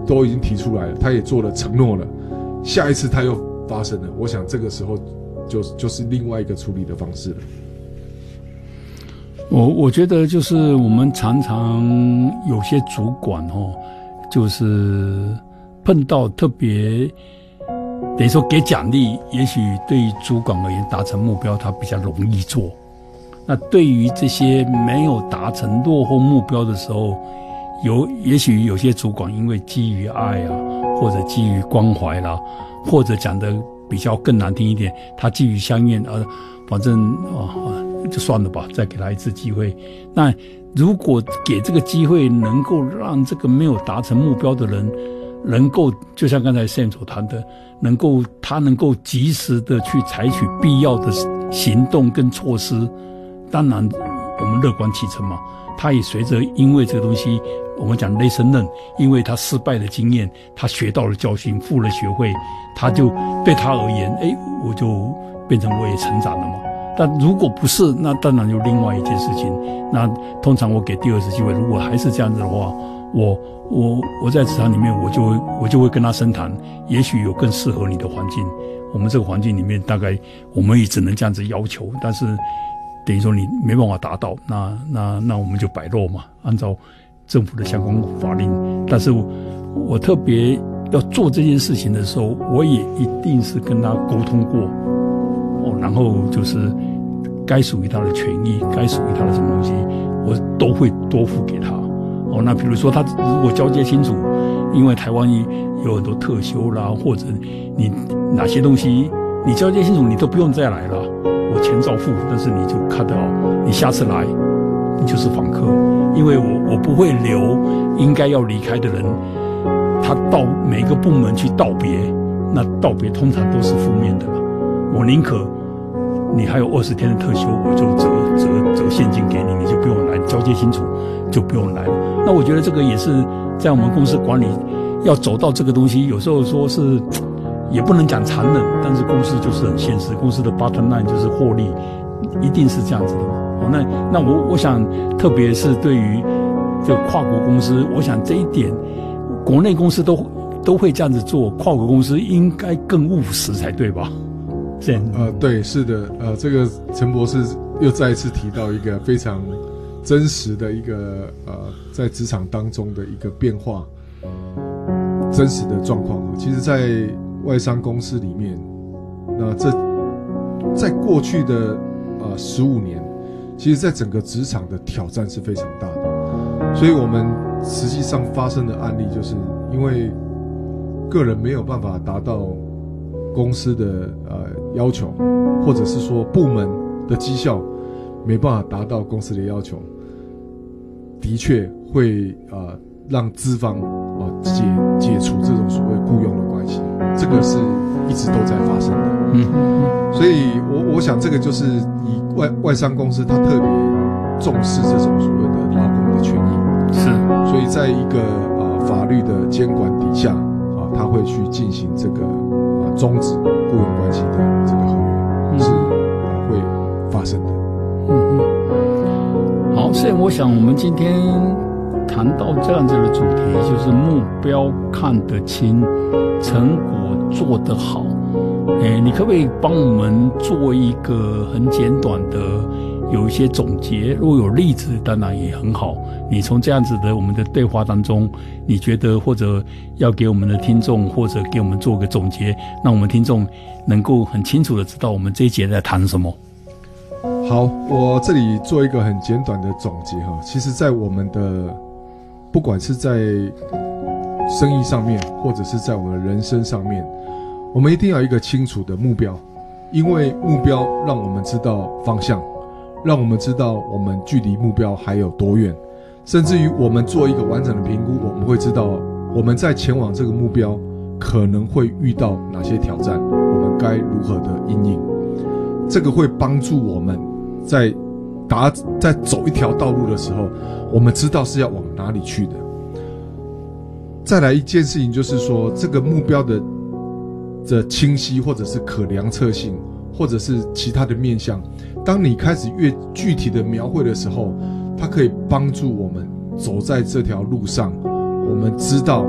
都已经提出来了，他也做了承诺了，下一次他又发生了，我想这个时候就是另外一个处理的方式了。 我觉得就是我们常常有些主管就是碰到特别等于说给奖励，也许对于主管而言达成目标他比较容易做，那对于这些没有达成落后目标的时候，也许有些主管因为基于爱啊，或者基于关怀啦，或者讲的比较更难听一点，他基于相怨反正就算了吧，再给他一次机会。那如果给这个机会能够让这个没有达成目标的人能够就像刚才 Sam 所谈的，他能够及时的去采取必要的行动跟措施，当然我们乐观其成嘛。他也随着因为这个东西我们讲lesson learn，因为他失败的经验，他学到了教训，付了学费，他就对他而言我就变成我也成长了嘛。但如果不是，那当然有另外一件事情。那通常我给第二次机会，如果还是这样子的话，我在职场里面我就会跟他深谈，也许有更适合你的环境。我们这个环境里面大概我们也只能这样子要求，但是等于说你没办法达到，那我们就摆落嘛，按照政府的相关法令。但是我特别要做这件事情的时候，我也一定是跟他沟通过然后就是该属于他的权益，该属于他的什么东西，我都会多付给他。那比如说他如果交接清楚，因为台湾有很多特休啦，或者你哪些东西你交接清楚，你都不用再来了，我钱照付，但是你就看到你下次来你就是访客，因为我不会留应该要离开的人，他到每个部门去道别，那道别通常都是负面的了。我宁可你还有20天的特休，我就折现金给你，你就不用来，交接清楚就不用来了。那我觉得这个也是在我们公司管理要走到这个东西，有时候说是也不能讲残忍，但是公司就是很现实，公司的 bottom line 就是获利，一定是这样子的。那我想特别是对于这个跨国公司，我想这一点国内公司都会这样子做，跨国公司应该更务实才对吧？ 对，是的，这个陈博士又再一次提到一个非常真实的一个在职场当中的一个变化，真实的状况。其实在外商公司里面，那这在过去的15年，其实在整个职场的挑战是非常大的。所以我们实际上发生的案例，就是因为个人没有办法达到公司的要求，或者是说部门的绩效没办法达到公司的要求，的确会让资方解除这种所谓雇佣的关系，这个是一直都在发生的。所以我想这个就是以外商公司它特别重视这种所谓的劳工的权益， 是， 所以在一个法律的监管底下他会去进行这个终止雇佣关系的这个合约，是会发生的。 好，所以我想我们今天谈到这样子的主题，就是目标看得清，成果做得好。你可不可以帮我们做一个很简短的有一些总结？如果有例子当然也很好，你从这样子的我们的对话当中，你觉得或者要给我们的听众或者给我们做个总结，让我们听众能够很清楚的知道我们这一节在谈什么。 好，我这里做一个很简短的总结其实在我们的不管是在生意上面或者是在我们的人生上面，我们一定要有一个清楚的目标，因为目标让我们知道方向，让我们知道我们距离目标还有多远，甚至于我们做一个完整的评估，我们会知道我们在前往这个目标可能会遇到哪些挑战，我们该如何的因应。这个会帮助我们在走一条道路的时候，我们知道是要往哪里去的。再来一件事情就是说，这个目标的清晰，或者是可量测性，或者是其他的面向，当你开始越具体的描绘的时候，它可以帮助我们走在这条路上，我们知道